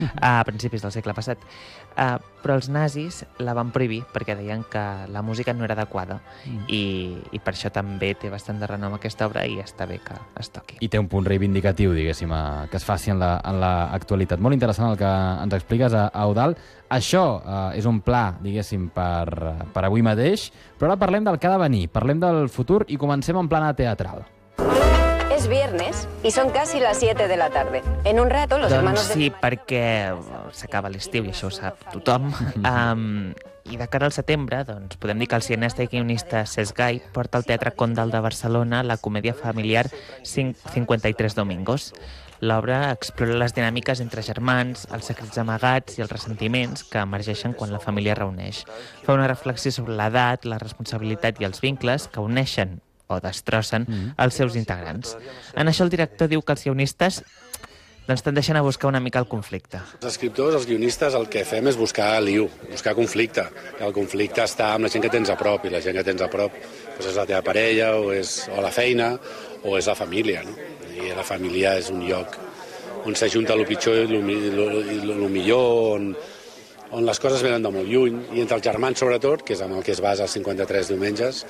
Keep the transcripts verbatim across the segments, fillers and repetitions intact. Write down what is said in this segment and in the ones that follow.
a principis del segle passat. Uh, però els nazis la van prohibir perquè deien que la música no era adequada mm. i, i per això també té bastant de renom aquesta obra i està bé que es toqui. I té un punt reivindicatiu, diguéssim, a, que es faci en l'actualitat. La, Molt interessant el que ens expliques, a, a Eudald. Això uh, és un pla, diguéssim, per, per avui mateix, però ara parlem del que ha de venir, parlem del futur i comencem en plana teatral. Es viernes y son casi las siete de la tarde. En un rato los doncs hermanos... sí, de... perquè s'acaba l'estiu i això ho sap tothom. um, I de cara al setembre, doncs, podem dir que el cineasta i guionista Cesc Gai porta al Teatre Condal de Barcelona la comèdia familiar cinquanta-tres Domingos. L'obra explora les dinàmiques entre germans, els secrets amagats i els ressentiments que emergeixen quan la família reuneix. Fa una reflexió sobre l'edat, la responsabilitat i els vincles que uneixen o destrossen mm. els seus integrants. En això el director diu que els guionistes doncs, tendeixen a buscar una mica el conflicte. Els escriptors, els guionistes, el que fem és buscar liu, buscar conflicte. El conflicte està amb la gent que tens a prop, i la gent que tens a prop doncs és la teva parella, o és o la feina, o és la família. No? I la família és un lloc on s'ajunta el pitjor i el millor, on, on les coses venen de molt lluny, i entre els germans sobretot, que és amb el que es basa els cinquanta-tres diumenges,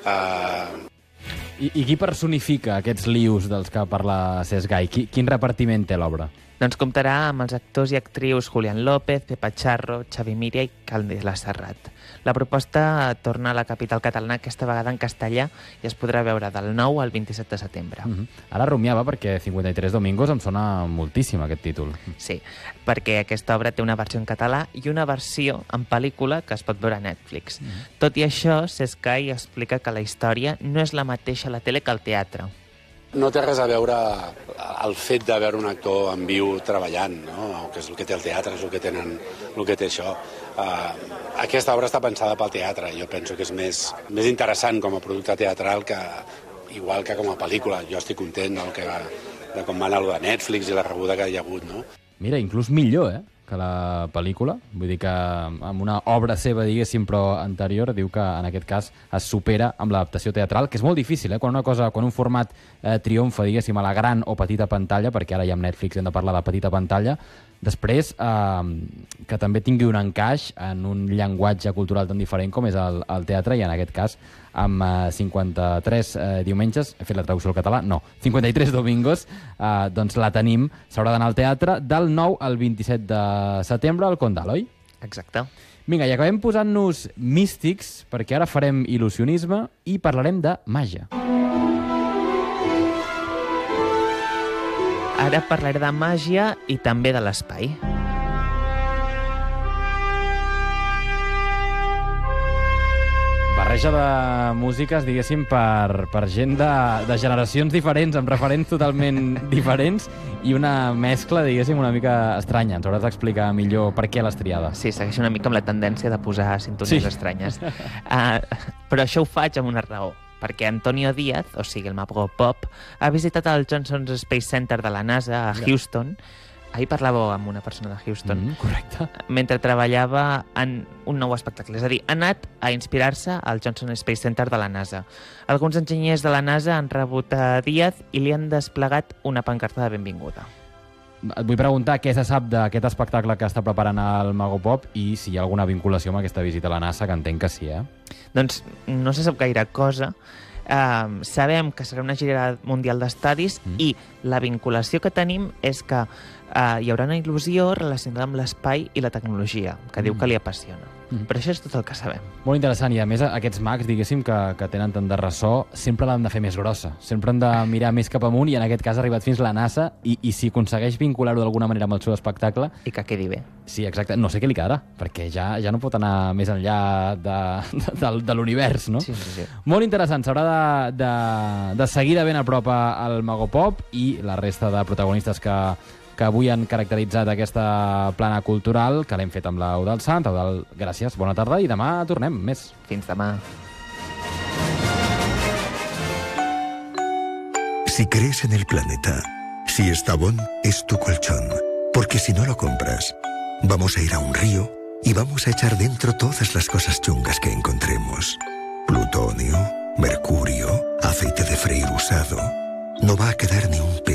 eh, I, I qui personifica aquests lius dels que parla Cesc Gai? Qui, quin repartiment té l'obra? Doncs comptarà amb els actors i actrius Julián López, Pepa Charro, Xavi Míria i Candela Serrat. La proposta torna a la capital catalana, aquesta vegada en castellà, i es podrà veure del nou al vint-i-set de setembre. Uh-huh. Ara rumiava perquè cinquanta-tres Domingos em sona moltíssim aquest títol. Sí, perquè aquesta obra té una versió en català i una versió en pel·lícula que es pot veure a Netflix. Uh-huh. Tot i això, Cesc Gai explica que la història no és la mateixa a la tele que al teatre. No té res a veure el fet de veure un actor en viu treballant, no? Que és el que té el teatre, és el que, tenen, el que té això. Uh, aquesta obra està pensada pel teatre. Jo penso que és més, més interessant com a producte teatral que igual que com a pel·lícula. Jo estic content del que va, de com va anar allò de Netflix i la rebuda que hi ha hagut, no? Mira, inclús millor, eh? que la pel·lícula, vull dir que amb una obra seva, diguéssim, però anterior, diu que en aquest cas es supera amb l'adaptació teatral, que és molt difícil, eh? Quan una cosa, quan un format eh, triomfa, diguéssim, a la gran o petita pantalla, perquè ara ja amb Netflix hem de parlar de petita pantalla, després eh, que també tingui un encaix en un llenguatge cultural tan diferent com és el, el teatre, i en aquest cas amb eh, cinquanta-tres eh, diumenges, he fet la traducció al català, no, cinquanta-tres domingos, eh, doncs la tenim, s'haurà d'anar al teatre del nou al vint-i-set de setembre al Condal, oi? Exacte. Vinga, i acabem posant-nos místics, perquè ara farem il·lusionisme i parlarem de màgia. Ara parlaré de màgia i també de l'espai. Barreja de músiques, diguéssim, per, per gent de, de generacions diferents, amb referents totalment diferents, i una mescla, diguéssim, una mica estranya. Ens hauràs d'explicar millor per què l'has triada. Sí, segueix una mica amb la tendència de posar sintonies sí. estranyes. Uh, però això ho faig amb una raó, perquè Antonio Díaz, o sigui, el Mago Pop, ha visitat el Johnson Space Center de la NASA a Houston. Ahir parlàveu amb una persona de Houston. Mm, correcte. Mentre treballava en un nou espectacle. És a dir, ha anat a inspirar-se al Johnson Space Center de la NASA. Alguns enginyers de la NASA han rebut a Díaz i li han desplegat una pancarta de benvinguda. Et vull preguntar què se sap d'aquest espectacle que està preparant el Mago Pop i si hi ha alguna vinculació amb aquesta visita a la NASA, que entenc que sí, eh? Doncs no se sap gaire cosa. Uh, sabem que serà una gira mundial d'estadis mm. i la vinculació que tenim és que uh, hi haurà una il·lusió relacionada amb l'espai i la tecnologia, que mm. diu que li apassiona. Mm. Però això és tot el que sabem. Molt interessant, i a més aquests mags, diguéssim, que, que tenen tant de ressò, sempre l'han de fer més grossa, sempre han de mirar més cap amunt, i en aquest cas ha arribat fins la NASA, i, i si aconsegueix vincular-ho d'alguna manera amb el seu espectacle... I que quedi bé. Sí, exacte. No sé què li quedarà, perquè ja, ja no pot anar més enllà de, de, de, de l'univers, no? Sí, sí, sí. Molt interessant, s'haurà de, de, de seguir de ben a prop al Mago Pop i la resta de protagonistes que, que avui han caracteritzat aquesta plana cultural, que l'hem fet amb l'Eudald Sant. Eudald, gràcies, bona tarda, i demà tornem més. Fins demà. Si crees en el planeta, si está bon, es tu colchón. Porque si no lo compras, vamos a ir a un río y vamos a echar dentro todas las cosas chungas que encontremos. Plutonio, mercurio, aceite de freír usado. No va a quedar ni un pelo.